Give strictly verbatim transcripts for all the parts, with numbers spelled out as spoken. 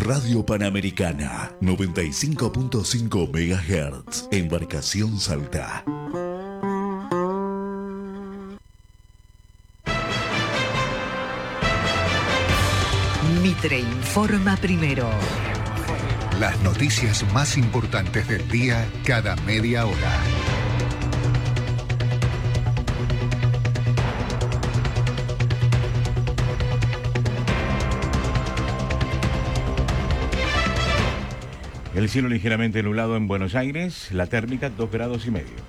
Radio Panamericana, noventa y cinco punto cinco megahertz, Embarcación Salta. Mitre informa primero. Las noticias más importantes del día cada media hora. El cielo ligeramente nublado en Buenos Aires, la térmica dos grados y medio.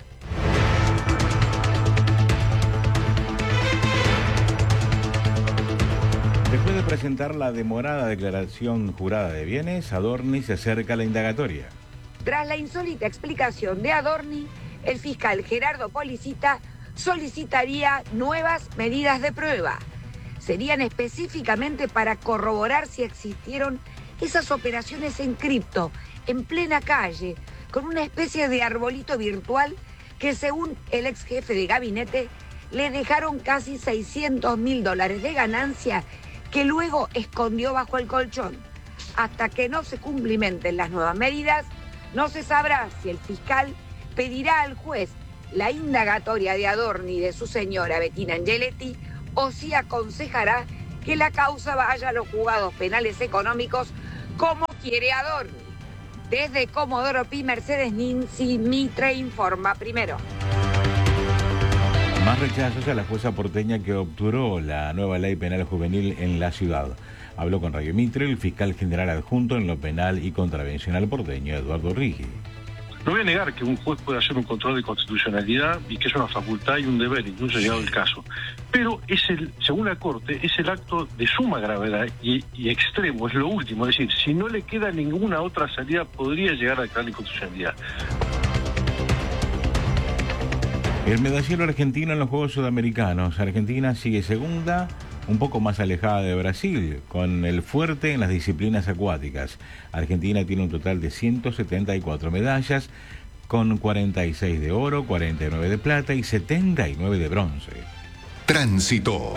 Después de presentar la demorada declaración jurada de bienes, Adorni se acerca a la indagatoria. Tras la insólita explicación de Adorni, el fiscal Gerardo Policita solicitaría nuevas medidas de prueba. Serían específicamente para corroborar si existieron esas operaciones en cripto, en plena calle, con una especie de arbolito virtual que, según el ex jefe de gabinete, le dejaron casi seiscientos mil dólares de ganancia que luego escondió bajo el colchón. Hasta que no se cumplimenten las nuevas medidas, no se sabrá si el fiscal pedirá al juez la indagatoria de Adorni y de su señora Bettina Angeletti o si aconsejará que la causa vaya a los juzgados penales económicos como quiere Adorni. Desde Comodoro Pi, Mercedes Ninzi, Mitre informa primero. Más rechazos a la jueza porteña que obturó la nueva ley penal juvenil en la ciudad. Habló con Radio Mitre el fiscal general adjunto en lo penal y contravencional porteño, Eduardo Riggi. No voy a negar que un juez puede hacer un control de constitucionalidad y que es una facultad y un deber, incluso llegado el caso. Pero es el, según la Corte, es el acto de suma gravedad y, y extremo, es lo último. Es decir, si no le queda ninguna otra salida, podría llegar a declarar inconstitucionalidad. El medallero argentino en los Juegos Sudamericanos. Argentina sigue segunda, un poco más alejada de Brasil, con el fuerte en las disciplinas acuáticas. Argentina tiene un total de ciento setenta y cuatro medallas, con cuarenta y seis de oro, cuarenta y nueve de plata y setenta y nueve de bronce. Tránsito.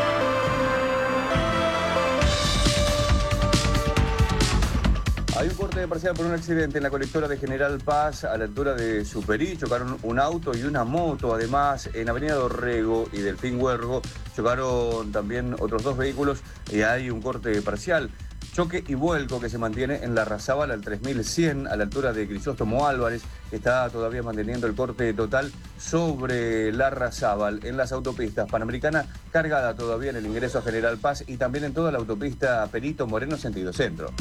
Hay un corte parcial por un accidente en la colectora de General Paz a la altura de Superí. Chocaron un auto y una moto. Además, en Avenida Dorrego y Delfín Huergo chocaron también otros dos vehículos y hay un corte parcial. Choque y vuelco que se mantiene en la Larrazábal al tres mil cien a la altura de Crisóstomo Álvarez. Está todavía manteniendo el corte total sobre la Larrazábal en las autopistas Panamericana, cargada todavía en el ingreso a General Paz y también en toda la autopista Perito Moreno sentido centro.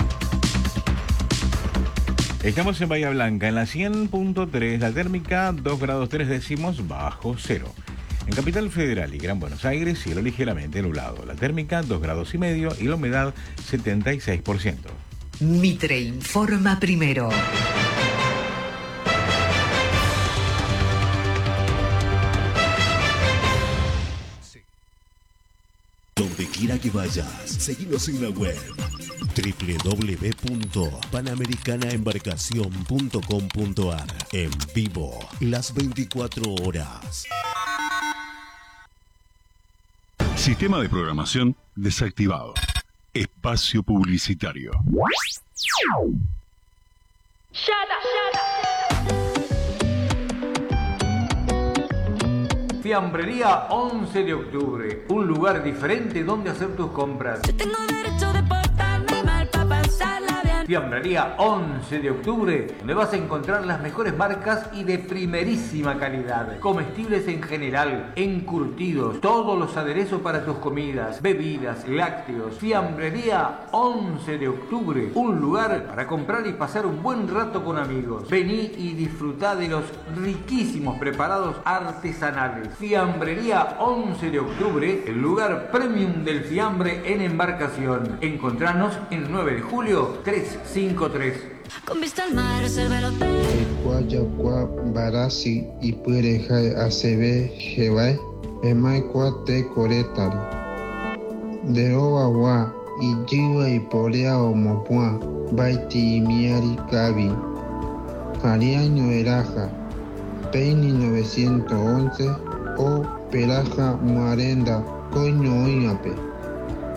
Estamos en Bahía Blanca, en la cien punto tres, la térmica dos grados tres décimos bajo cero. En Capital Federal y Gran Buenos Aires, cielo ligeramente nublado. La térmica dos grados y medio y la humedad setenta y seis por ciento. Mitre informa primero. Donde quiera que vayas, seguinos en la web doble u doble u doble u punto panamericana embarcación punto com punto a r. En vivo, las veinticuatro horas. Sistema de programación desactivado. Espacio publicitario. Shut up, shut up. Fiambrería once de octubre, un lugar diferente donde hacer tus compras. Yo tengo derecho de portarme mal para pasarla bien. Fiambrería once de octubre, donde vas a encontrar las mejores marcas y de primerísima calidad. Comestibles en general, encurtidos, todos los aderezos para tus comidas, bebidas, lácteos. Fiambrería once de octubre, un lugar para comprar y pasar un buen rato con amigos. Vení y disfrutá de los riquísimos preparados artesanales. Fiambrería once de octubre, el lugar premium del fiambre en embarcación. Encontranos en nueve de julio trescientos cincuenta y tres. Con vista al mar, reserva el hotel. Guayacua, Barasi y Pureja A C B, Jebai, Emaicua Te Coretari. De Oawa, y Jiwa y Porea o Mopua, Baiti y Miari Kabi. Ariaño Eraja, Peini novecientos once o Pelaja Marenda, Coño Oñape.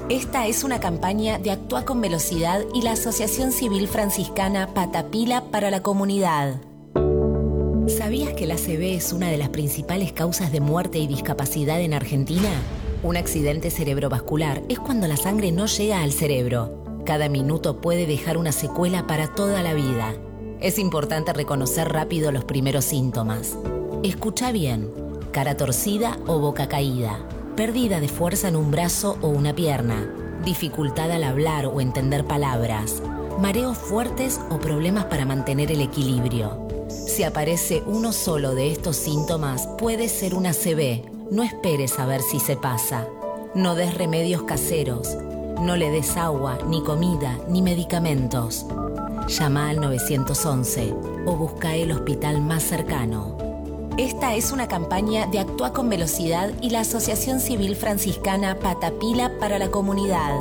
Esta es una campaña de Actúa con Velocidad y la Asociación Civil Franciscana Patapila para la Comunidad. ¿Sabías que la A C V es una de las principales causas de muerte y discapacidad en Argentina? Un accidente cerebrovascular es cuando la sangre no llega al cerebro. Cada minuto puede dejar una secuela para toda la vida. Es importante reconocer rápido los primeros síntomas. Escucha bien: cara torcida o boca caída, pérdida de fuerza en un brazo o una pierna, dificultad al hablar o entender palabras, mareos fuertes o problemas para mantener el equilibrio. Si aparece uno solo de estos síntomas, puede ser una A C V. No esperes a ver si se pasa. No des remedios caseros. No le des agua, ni comida, ni medicamentos. Llama al nueve once o busca el hospital más cercano. Esta es una campaña de Actúa con Velocidad y la Asociación Civil Franciscana Patapila para la Comunidad.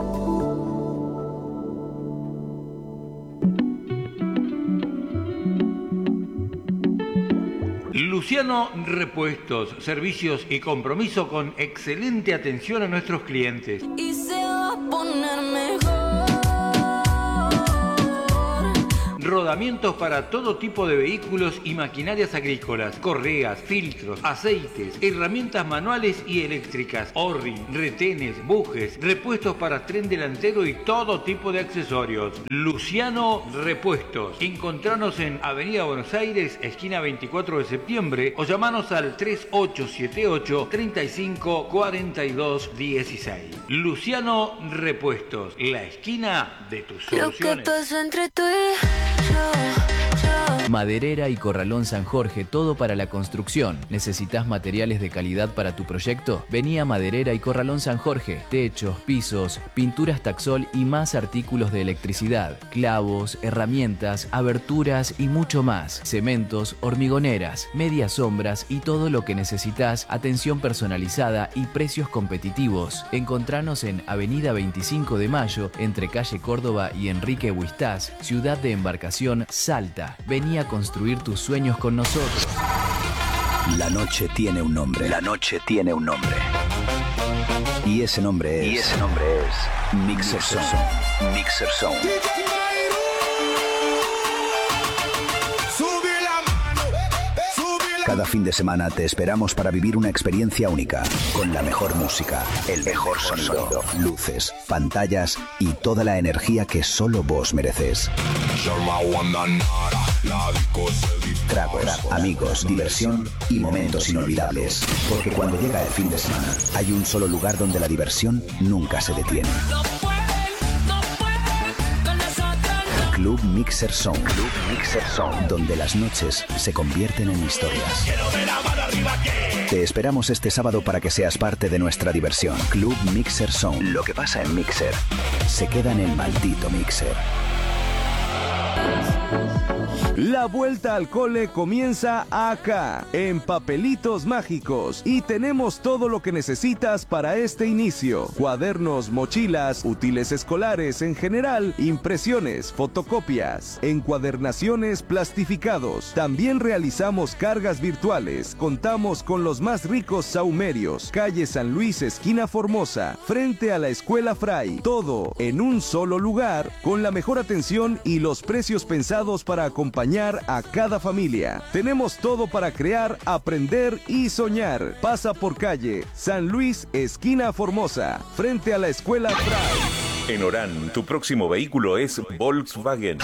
Luciano Repuestos, servicios y compromiso con excelente atención a nuestros clientes. Y se va a poner mejor. Rodamientos para todo tipo de vehículos y maquinarias agrícolas, correas, filtros, aceites, herramientas manuales y eléctricas, orri, retenes, bujes, repuestos para tren delantero y todo tipo de accesorios. Luciano Repuestos. Encontranos en Avenida Buenos Aires, esquina veinticuatro de septiembre, o llamanos al tres ocho siete ocho, tres cinco cuatro dos uno seis. Luciano Repuestos, la esquina de tus soluciones. Lo que pasa entre tú y Maderera y Corralón San Jorge, todo para la construcción. ¿Necesitas materiales de calidad para tu proyecto? Vení a Maderera y Corralón San Jorge. Techos, pisos, pinturas Taxol y más artículos de electricidad, clavos, herramientas, aberturas y mucho más. Cementos, hormigoneras, medias sombras y todo lo que necesitas. Atención personalizada y precios competitivos. Encontranos en Avenida veinticinco de Mayo, entre calle Córdoba y Enrique Huistás, Ciudad de Embarcación, Salta. Vení a construir tus sueños con nosotros. La noche tiene un nombre. La noche tiene un nombre. Y ese nombre es. Y ese nombre es Mixer Zone. Mixer Zone. Cada fin de semana te esperamos para vivir una experiencia única, con la mejor música, el mejor sonido, luces, pantallas y toda la energía que solo vos mereces. Tragos, amigos, diversión y momentos inolvidables. Porque cuando llega el fin de semana, hay un solo lugar donde la diversión nunca se detiene. Club Mixer Zone. Club Mixer Zone, donde las noches se convierten en historias. Te esperamos este sábado para que seas parte de nuestra diversión. Club Mixer Zone. Lo que pasa en Mixer se queda en el maldito Mixer. La vuelta al cole comienza acá, en Papelitos Mágicos, y tenemos todo lo que necesitas para este inicio: cuadernos, mochilas, útiles escolares en general, impresiones, fotocopias, encuadernaciones, plastificados. También realizamos cargas virtuales. Contamos con los más ricos saumerios. Calle San Luis, esquina Formosa, frente a la Escuela Fray. Todo en un solo lugar, con la mejor atención y los precios pensados para acompañar a cada familia. Tenemos todo para crear, aprender y soñar. Pasa por calle San Luis, esquina Formosa, frente a la Escuela Fray. En Orán, tu próximo vehículo es Volkswagen.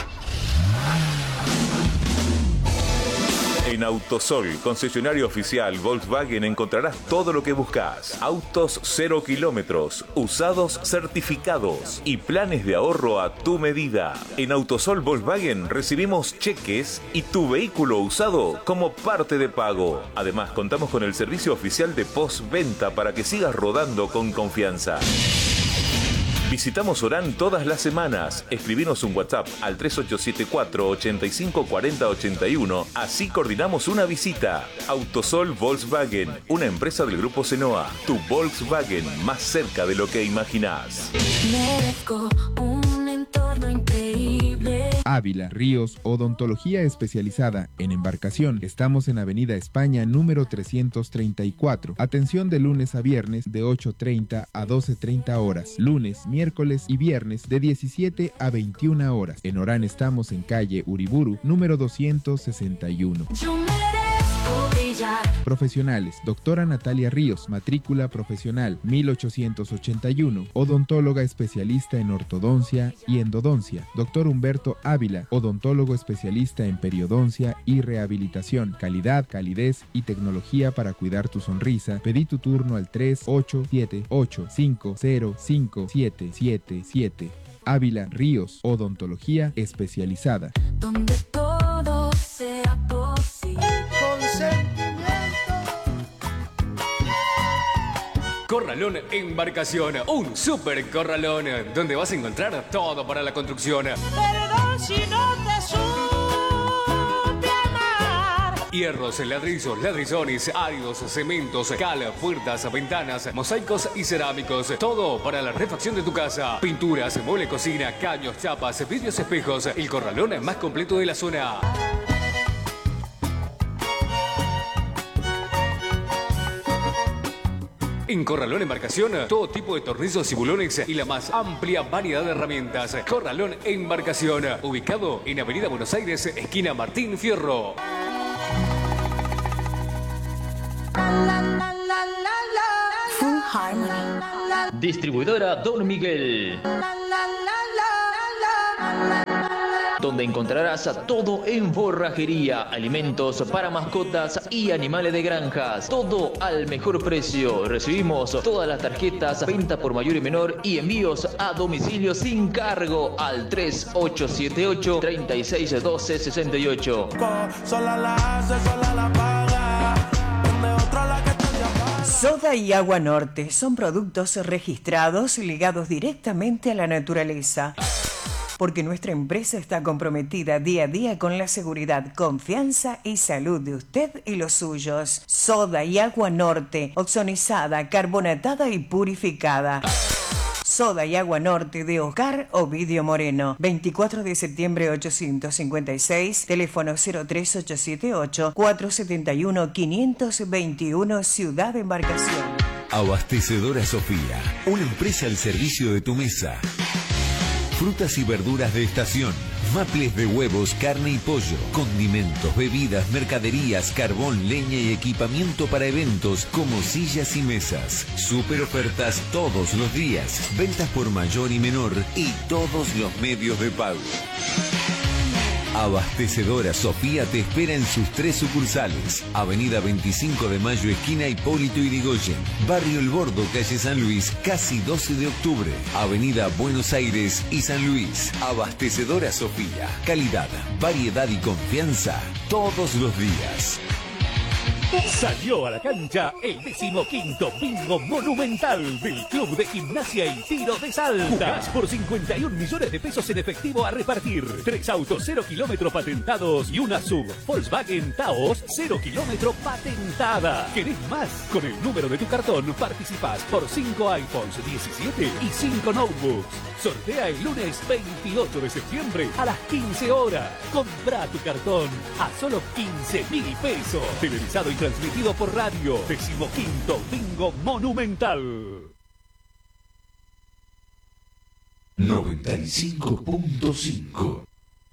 En Autosol, concesionario oficial Volkswagen, encontrarás todo lo que buscas. Autos cero kilómetros, usados certificados y planes de ahorro a tu medida. En Autosol Volkswagen recibimos cheques y tu vehículo usado como parte de pago. Además, contamos con el servicio oficial de postventa para que sigas rodando con confianza. Visitamos Orán todas las semanas. Escribinos un WhatsApp al tres ocho siete cuatro, ocho cinco cuatro cero ocho uno. Así coordinamos una visita. Autosol Volkswagen, una empresa del Grupo Senoa. Tu Volkswagen más cerca de lo que imaginás. Merezco un entorno increíble. Ávila, Ríos, Odontología Especializada en Embarcación. Estamos en Avenida España, número trescientos treinta y cuatro. Atención de lunes a viernes de ocho treinta a doce treinta horas. Lunes, miércoles y viernes de diecisiete a veintiuna horas. En Orán estamos en calle Uriburu, número doscientos sesenta y uno. Profesionales: doctora Natalia Ríos, matrícula profesional mil ochocientos ochenta y uno, odontóloga especialista en ortodoncia y endodoncia. Doctor Humberto Ávila, odontólogo especialista en periodoncia y rehabilitación. Calidad, calidez y tecnología para cuidar tu sonrisa. Pedí tu turno al tres ocho siete ocho cinco cero cinco siete siete siete. Ávila Ríos, odontología especializada. Donde todo sea posible. Corralón Embarcación, un super corralón donde vas a encontrar todo para la construcción. Perdón si no te supe amar. Hierros, ladrillos, ladrillones, áridos, cementos, cal, puertas, ventanas, mosaicos y cerámicos. Todo para la refacción de tu casa. Pinturas, mueble cocina, caños, chapas, vidrios, espejos. El corralón más completo de la zona. En Corralón Embarcación, todo tipo de tornillos y bulones y la más amplia variedad de herramientas. Corralón Embarcación, ubicado en Avenida Buenos Aires, esquina Martín Fierro. Full Harmony. Distribuidora Don Miguel. Donde encontrarás a todo en forrajería, alimentos para mascotas y animales de granjas. Todo al mejor precio. Recibimos todas las tarjetas, venta por mayor y menor y envíos a domicilio sin cargo al tres ocho siete ocho, tres seis uno dos, seis ocho. Soda y Agua Norte son productos registrados ligados directamente a la naturaleza. Porque nuestra empresa está comprometida día a día con la seguridad, confianza y salud de usted y los suyos. Soda y Agua Norte, oxonizada, carbonatada y purificada. Soda y Agua Norte de Oscar Ovidio Moreno. veinticuatro de septiembre ochocientos cincuenta y seis, teléfono cero tres ocho siete ocho, cuatro siete uno, cinco dos uno, Ciudad de Embarcación. Abastecedora Sofía, una empresa al servicio de tu mesa. Frutas y verduras de estación, maples de huevos, carne y pollo, condimentos, bebidas, mercaderías, carbón, leña y equipamiento para eventos como sillas y mesas. Super ofertas todos los días, ventas por mayor y menor y todos los medios de pago. Abastecedora Sofía te espera en sus tres sucursales. Avenida veinticinco de Mayo, esquina Hipólito Yrigoyen. Barrio El Bordo, calle San Luis, casi doce de octubre. Avenida Buenos Aires y San Luis. Abastecedora Sofía. Calidad, variedad y confianza todos los días. Salió a la cancha el decimoquinto bingo monumental del Club de Gimnasia y Tiro de Salta. Jugás por cincuenta y un millones de pesos en efectivo a repartir. Tres autos cero kilómetro patentados y una sub Volkswagen Taos cero kilómetro patentada. ¿Querés más? Con el número de tu cartón participás por cinco iPhones diecisiete y cinco notebooks. Sortea el lunes veintiocho de septiembre a las quince horas. Comprá tu cartón a solo quince mil pesos. Televisado y transmitido por radio. Decimoquinto Bingo Monumental. noventa y cinco punto cinco.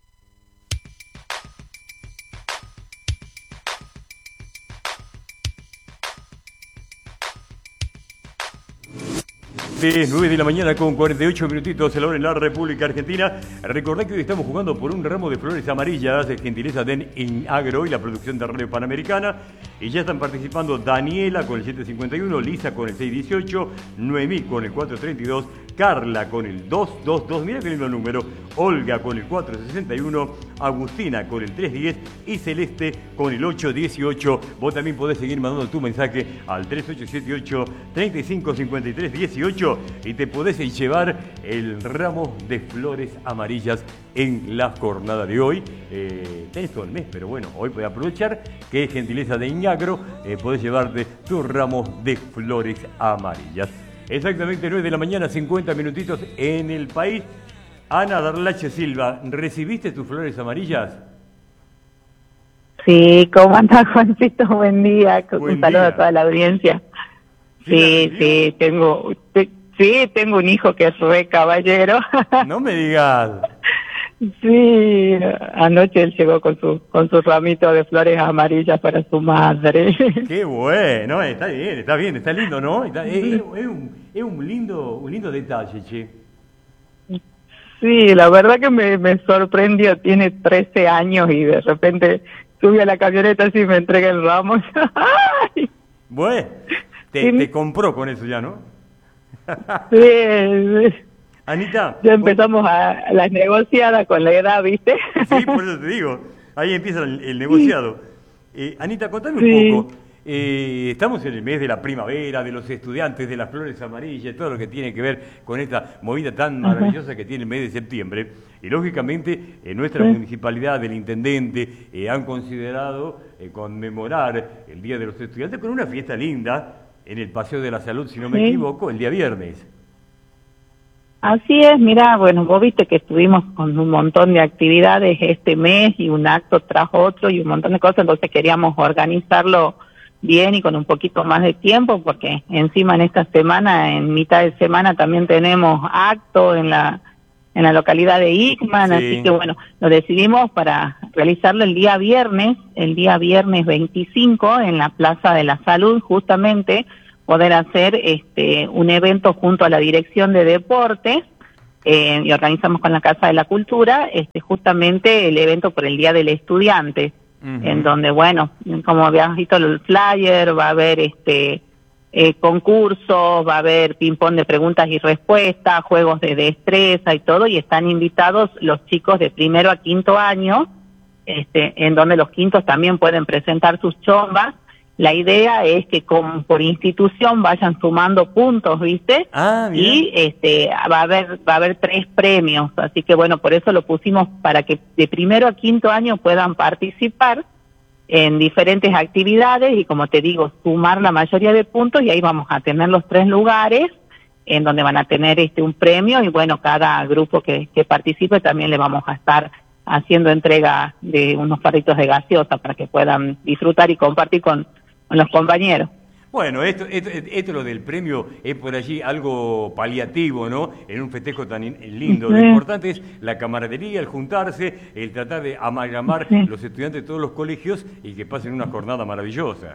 nueve de la mañana con cuarenta y ocho minutitos, el hora en la República Argentina. Recordad que hoy estamos jugando por un ramo de flores amarillas, de gentileza de Inagro y la producción de Radio Panamericana. Y ya están participando Daniela con el siete cincuenta y uno, Lisa con el seis dieciocho, Noemí con el cuatro treinta y dos, Carla con el dos dos dos, mira qué lindo número, Olga con el cuatro sesenta y uno, Agustina con el tres diez y Celeste con el ocho dieciocho. Vos también podés seguir mandando tu mensaje al tres ocho siete ocho, treinta y cinco cincuenta y tres dieciocho y te podés llevar el ramo de flores amarillas en la jornada de hoy. Eh, tenés todo el mes, pero bueno, hoy podés aprovechar que es gentileza de Inagro, eh, podés llevarte tu ramo de flores amarillas. Exactamente nueve de la mañana, cincuenta minutitos en el país. Ana Darlache Silva, ¿recibiste tus flores amarillas? Sí, ¿cómo anda, Juancito? Buen día. Buen un saludo día. a toda la audiencia. Sí, sí, tengo, te- sí, tengo un hijo que es re caballero. No me digas. Sí, anoche él llegó con su con su ramito de flores amarillas para su madre. Qué bueno, está bien, está bien, está lindo, ¿no? Está- es, es- es un, es un lindo, un lindo detalle, che. Sí, la verdad que me, me sorprendió. Tiene trece años y de repente sube a la camioneta así y me entrega el ramo. Bueno, te, te compró con eso ya, ¿no? Sí, sí. Anita. Ya empezamos a las negociadas con la edad, ¿viste? Sí, por eso te digo. Ahí empieza el, el negociado. Eh, Anita, contame Sí. un poco. Eh, estamos en el mes de la primavera, de los estudiantes, de las flores amarillas, todo lo que tiene que ver con esta movida tan Ajá. maravillosa que tiene el mes de septiembre. Y lógicamente, en nuestra Sí. municipalidad, el intendente, eh, han considerado eh, conmemorar el Día de los Estudiantes con una fiesta linda en el Paseo de la Salud, si no me Sí. equivoco, el día viernes. Así es, mira, bueno, vos viste que estuvimos con un montón de actividades este mes y un acto tras otro y un montón de cosas, entonces queríamos organizarlo bien y con un poquito más de tiempo, porque encima en esta semana, en mitad de semana, también tenemos acto en la en la localidad de Ickman, Sí. así que bueno, lo decidimos para realizarlo el día viernes, el día viernes veinticinco, en la Plaza de la Salud, justamente, poder hacer este un evento junto a la Dirección de Deportes, eh, y organizamos con la Casa de la Cultura, este justamente el evento por el Día del Estudiante, en donde, bueno, como habías visto el flyer, va a haber este eh, concursos, va a haber ping-pong de preguntas y respuestas, juegos de destreza y todo, y están invitados los chicos de primero a quinto año, este, en donde los quintos también pueden presentar sus chombas. La idea es que con, por institución vayan sumando puntos, ¿viste? Ah, bien. Y este va a haber va a haber tres premios, así que bueno, por eso lo pusimos para que de primero a quinto año puedan participar en diferentes actividades y, como te digo, sumar la mayoría de puntos, y ahí vamos a tener los tres lugares en donde van a tener este un premio, y bueno, cada grupo que, que participe también le vamos a estar haciendo entrega de unos farritos de gaseosa para que puedan disfrutar y compartir con, con los compañeros. Bueno, esto, esto, esto lo del premio es por allí algo paliativo, ¿no? En un festejo tan in- lindo. Lo Sí. importante es la camaradería, el juntarse, el tratar de amalgamar Sí. los estudiantes de todos los colegios y que pasen una jornada maravillosa.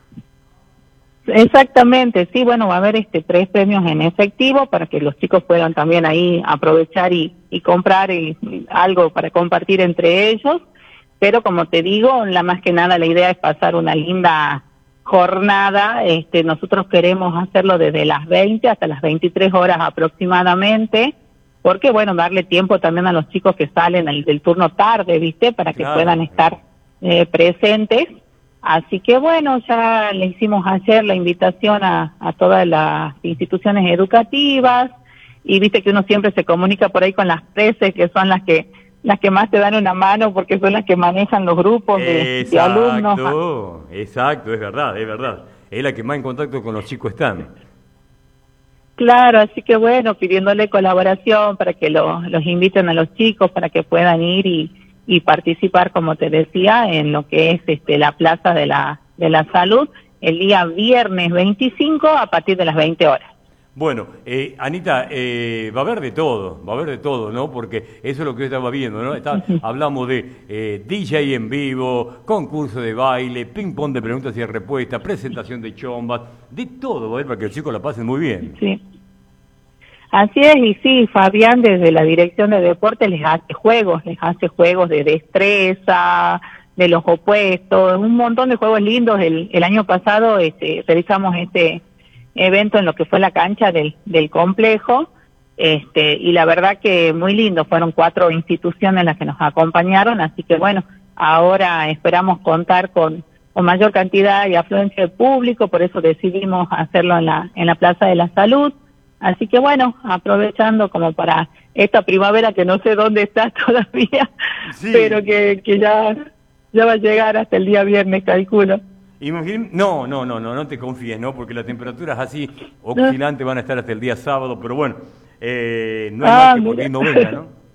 Exactamente, sí, bueno, va a haber este tres premios en efectivo para que los chicos puedan también ahí aprovechar y, y comprar y- y algo para compartir entre ellos, pero como te digo, la más que nada la idea es pasar una linda jornada. Este, nosotros queremos hacerlo desde las veinte hasta las veintitrés horas aproximadamente, porque bueno, darle tiempo también a los chicos que salen al- del turno tarde, ¿viste? Para que Claro. puedan estar eh, presentes. Así que bueno, ya le hicimos ayer la invitación a, a todas las instituciones educativas, y viste que uno siempre se comunica por ahí con las preses, que son las que las que más te dan una mano, porque son las que manejan los grupos de, de alumnos. Exacto, exacto, es verdad, es verdad. Es la que más en contacto con los chicos están. Claro, así que bueno, pidiéndole colaboración para que lo- los inviten a los chicos para que puedan ir y, y participar, como te decía, en lo que es este la Plaza de la de la Salud el día viernes veinticinco a partir de las veinte horas. Bueno, eh, Anita, eh, va a haber de todo, va a haber de todo, ¿no? Porque eso es lo que yo estaba viendo, ¿no? Está- hablamos de eh, D J en vivo, concurso de baile, ping-pong de preguntas y respuestas, presentación de chombas, de todo, va a haber para que los chicos la pasen muy bien. Sí. Así es, y sí, Fabián desde la Dirección de Deportes les hace juegos, les hace juegos de destreza, de los opuestos, un montón de juegos lindos. El, el año pasado este, realizamos este evento en lo que fue la cancha del, del complejo, este, y la verdad que muy lindo, fueron cuatro instituciones las que nos acompañaron, así que bueno, ahora esperamos contar con, con mayor cantidad y afluencia de público, por eso decidimos hacerlo en la, en la Plaza de la Salud. Así que bueno, aprovechando como para esta primavera que no sé dónde está todavía, Sí. pero que, que ya, ya va a llegar hasta el día viernes, calculo. Imagín- no, no, no, no, no te confíes, ¿no? Porque las temperaturas así oscilantes van a estar hasta el día sábado, pero bueno, eh, no hay Ah, más que porque mira. no venga, ¿no?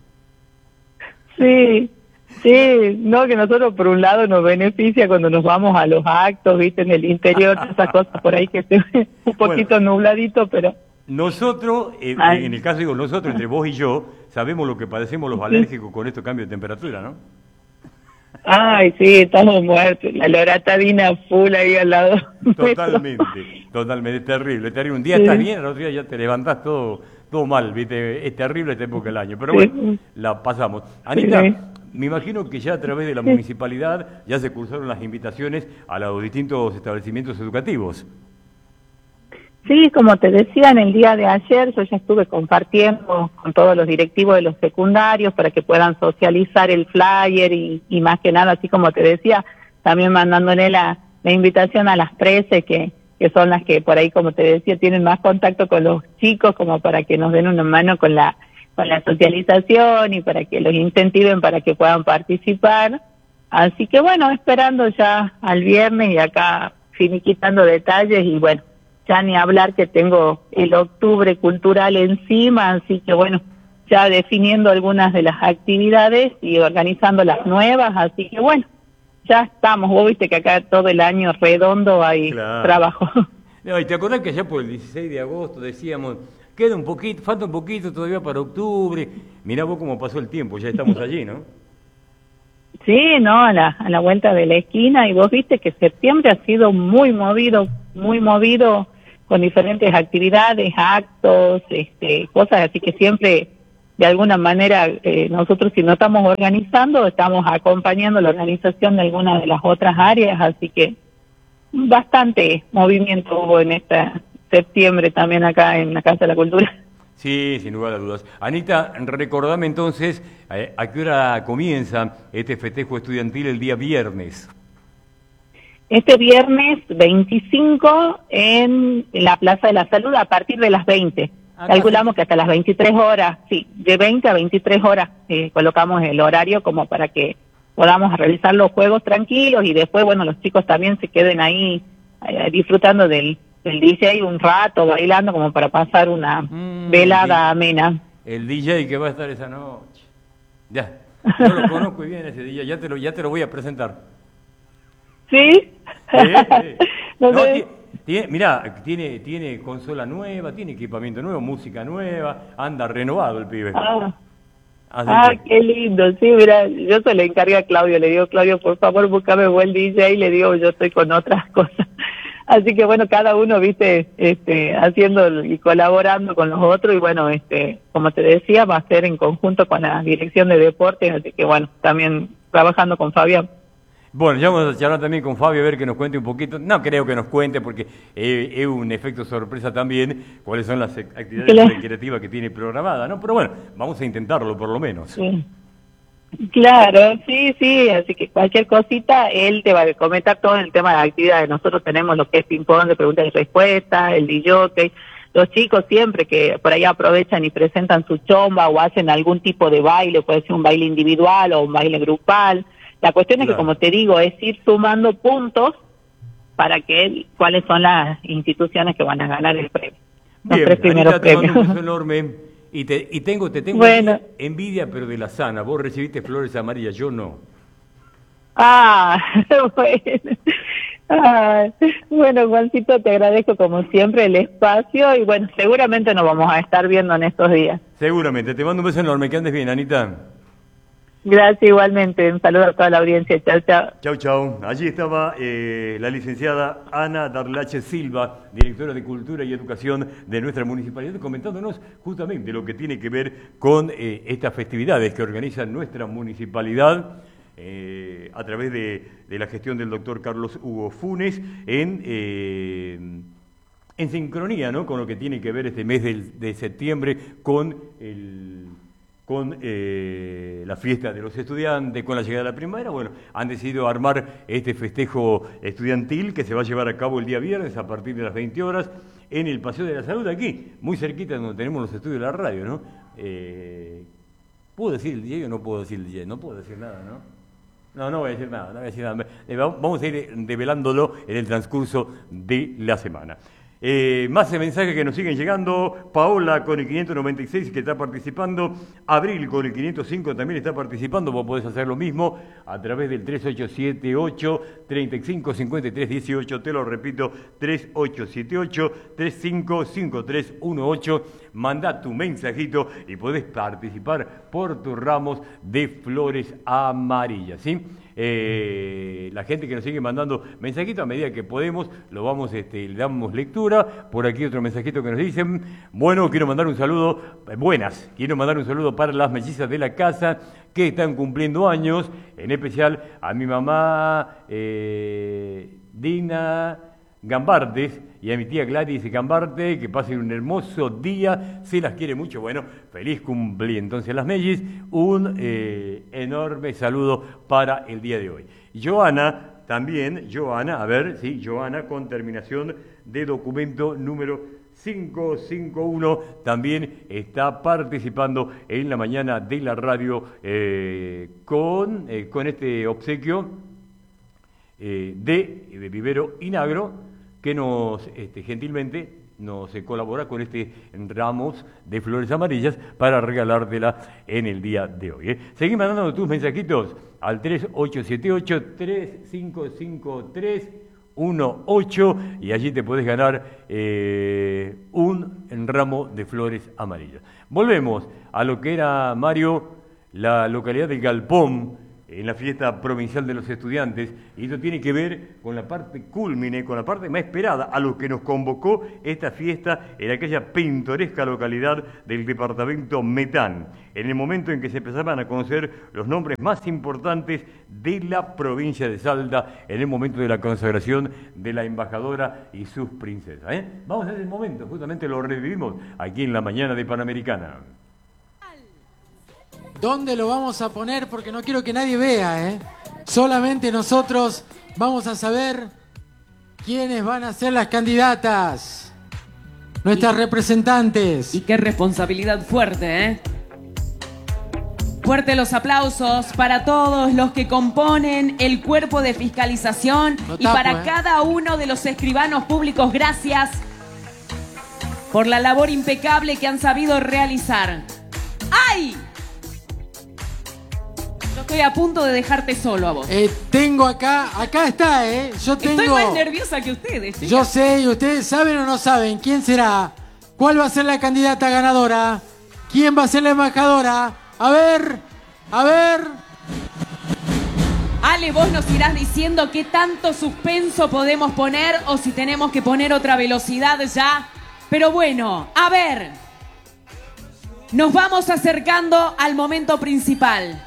Sí, sí, no, que nosotros por un lado nos beneficia cuando nos vamos a los actos, viste, en el interior, esas cosas por ahí que se ve un poquito bueno, nubladito, pero... Nosotros, eh, en el caso digo, nosotros, entre vos y yo, sabemos lo que padecemos los alérgicos con estos cambios de temperatura, ¿no? Ay, sí, estamos muertos, la loratadina full ahí al lado. Totalmente, totalmente, es terrible, es terrible. Un día sí. estás bien, el otro día ya te levantás todo, todo mal, ¿viste? Es terrible esta época del año, pero bueno, sí. la pasamos. Anita, sí. me imagino que ya a través de la municipalidad ya se cursaron las invitaciones a los distintos establecimientos educativos. Sí, como te decía, en el día de ayer yo ya estuve compartiendo con todos los directivos de los secundarios para que puedan socializar el flyer y, y más que nada, así como te decía, también mandándole la, la invitación a las trece, que, que son las que por ahí, como te decía, tienen más contacto con los chicos, como para que nos den una mano con la, con la socialización y para que los incentiven para que puedan participar. Así que bueno, esperando ya al viernes y acá finiquitando detalles y bueno, ya ni hablar que tengo el octubre cultural encima, así que bueno, ya definiendo algunas de las actividades y organizando las nuevas, así que bueno, ya estamos, vos viste que acá todo el año redondo hay claro. trabajo. No, y te acordás que ya por el dieciséis de agosto decíamos, queda un poquito, falta un poquito todavía para octubre, mirá vos cómo pasó el tiempo, ya estamos allí, ¿no? Sí, no, a la, a la vuelta de la esquina, y vos viste que septiembre ha sido muy movido, muy movido, con diferentes actividades, actos, este, cosas, así que siempre, de alguna manera, eh, nosotros si no estamos organizando, estamos acompañando la organización de algunas de las otras áreas, así que bastante movimiento hubo en este septiembre también acá en la Casa de la Cultura. Sí, sin lugar a dudas. Anita, recordame entonces, eh, ¿a qué hora comienza este festejo estudiantil el día viernes? Este viernes veinticinco en la Plaza de la Salud a partir de las veinte. Ah, calculamos que hasta las veintitrés horas, sí, de veinte a veintitrés horas eh, colocamos el horario como para que podamos realizar los juegos tranquilos y después, bueno, los chicos también se queden ahí eh, disfrutando del, del D J un rato, bailando como para pasar una mm, velada el, amena. El D J que va a estar esa noche. Ya, yo lo conozco bien ese D J, ya te lo, ya te lo voy a presentar. ¿Sí? Sí, sí. No, no, tiene, tiene, mirá, tiene, tiene consola nueva, tiene equipamiento nuevo, música nueva, anda renovado el pibe. Ah, ah que... qué lindo, sí, mira, yo se le encargué a Claudio, le digo, Claudio, por favor, búscame buen D J, y le digo, yo estoy con otras cosas. Así que bueno, cada uno, viste, este, haciendo y colaborando con los otros, y bueno, este, como te decía, va a ser en conjunto con la Dirección de Deportes, así que bueno, también trabajando con Fabián. Bueno, ya vamos a charlar también con Fabio a ver que nos cuente un poquito. No creo que nos cuente porque eh, es un efecto sorpresa también cuáles son las actividades claro. recreativas que tiene programada, ¿no? Pero bueno, vamos a intentarlo por lo menos. Sí. Claro, sí, sí, así que cualquier cosita, él te va a comentar todo el tema de las actividades. Nosotros tenemos lo que es ping-pong de preguntas y respuestas, el D J, los chicos siempre que por ahí aprovechan y presentan su chomba o hacen algún tipo de baile, puede ser un baile individual o un baile grupal. La cuestión es claro. que, como te digo, es ir sumando puntos para que cuáles son las instituciones que van a ganar el premio. Los Bien, tres primeros Anita, te premios. mando un beso enorme y, te, y tengo, te tengo bueno. envidia, pero de la sana. Vos recibiste flores amarillas, yo no. Ah, bueno. Ah, bueno, Juancito, te agradezco como siempre el espacio y bueno, seguramente nos vamos a estar viendo en estos días. Seguramente. Te mando un beso enorme. Que andes bien, Anita. Gracias igualmente, un saludo a toda la audiencia, chao, chao. Chau, chau. Allí estaba eh, la licenciada Ana Darlache Silva, directora de Cultura y Educación de nuestra municipalidad, comentándonos justamente lo que tiene que ver con eh, estas festividades que organiza nuestra municipalidad eh, a través de, de la gestión del doctor Carlos Hugo Funes en... Eh, en sincronía, ¿no?, con lo que tiene que ver este mes de, de septiembre con el... con eh, la fiesta de los estudiantes, con la llegada de la primavera. Bueno, han decidido armar este festejo estudiantil que se va a llevar a cabo el día viernes a partir de las veinte horas en el Paseo de la Salud, aquí, muy cerquita donde tenemos los estudios de la radio, ¿no? Eh, ¿Puedo decir el D J o no puedo decir el D J? No puedo decir nada, ¿no? No, no voy a decir nada, no voy a decir nada. Vamos a ir develándolo en el transcurso de la semana. Eh, más mensajes que nos siguen llegando. Paola con el quinientos noventa y seis que está participando. Abril con el quinientos cinco también está participando. Vos podés hacer lo mismo a través del tres ocho siete ocho, tres cinco, cinco tres uno ocho. Te lo repito, tres ocho siete ocho, tres cinco cinco tres uno ocho. Mandá tu mensajito y podés participar por tus ramos de flores amarillas, ¿sí? Eh, la gente que nos sigue mandando mensajitos a medida que podemos, lo vamos, este, le damos lectura. Por aquí otro mensajito que nos dicen: bueno, quiero mandar un saludo, eh, buenas, quiero mandar un saludo para las mellizas de la casa que están cumpliendo años, en especial a mi mamá eh, Dina Gambardes y a mi tía Gladys Gambarte, que pasen un hermoso día, se las quiere mucho. Bueno, feliz cumpleaños entonces las Mellis, un eh, enorme saludo para el día de hoy. Joana, también, Joana, a ver, sí, Joana con terminación de documento número cinco cinco uno, también está participando en la mañana de la radio eh, con, eh, con este obsequio eh, de, de Vivero Inagro, que nos este, gentilmente nos eh, colabora con este ramos de flores amarillas para regalártela en el día de hoy. ¿eh? Seguí mandando tus mensajitos al tres ocho siete ocho, tres cinco cinco tres uno ocho y allí te puedes ganar eh, un ramo de flores amarillas. Volvemos a lo que era, Mario, la localidad del Galpón, en la fiesta provincial de los estudiantes, y esto tiene que ver con la parte cúlmine, con la parte más esperada, a lo que nos convocó esta fiesta en aquella pintoresca localidad del departamento Metán, en el momento en que se empezaban a conocer los nombres más importantes de la provincia de Salta, en el momento de la consagración de la embajadora y sus princesas. ¿eh? Vamos a ese momento, justamente lo revivimos aquí en la mañana de Panamericana. ¿Dónde lo vamos a poner? Porque no quiero que nadie vea, ¿eh? Solamente nosotros vamos a saber quiénes van a ser las candidatas. Nuestras y, representantes. Y qué responsabilidad fuerte, ¿eh? Fuerte los aplausos para todos los que componen el cuerpo de fiscalización no y tapo, para ¿eh? cada uno de los escribanos públicos. Gracias por la labor impecable que han sabido realizar. ¡Ay! Yo estoy a punto de dejarte solo a vos. Eh, tengo acá, acá está, ¿eh? Yo tengo... Estoy más nerviosa que ustedes. ¿sí? Yo sé, y ustedes saben o no saben quién será, cuál va a ser la candidata ganadora, quién va a ser la embajadora. A ver, a ver. Ale, vos nos irás diciendo qué tanto suspenso podemos poner o si tenemos que poner otra velocidad ya. Pero bueno, a ver. Nos vamos acercando al momento principal.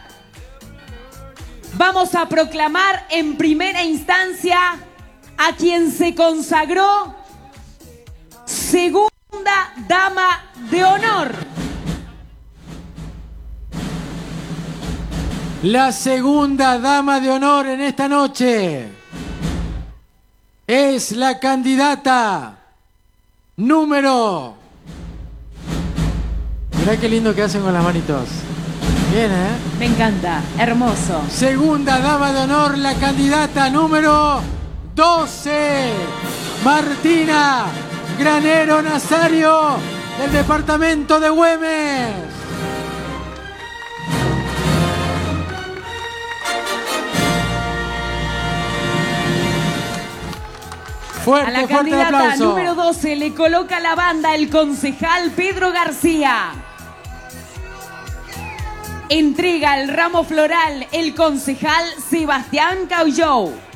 Vamos a proclamar en primera instancia a quien se consagró segunda dama de honor. La segunda dama de honor en esta noche es la candidata número... Mirá qué lindo que hacen con las manitos. Bien, ¿eh? Me encanta, hermoso. Segunda dama de honor, la candidata número doce, Martina Granero Nazario, del departamento de Güemes. Fuerte, a la fuerte candidata aplauso. Número doce le coloca la banda el concejal Pedro García. Entrega el ramo floral el concejal Sebastián Caullou.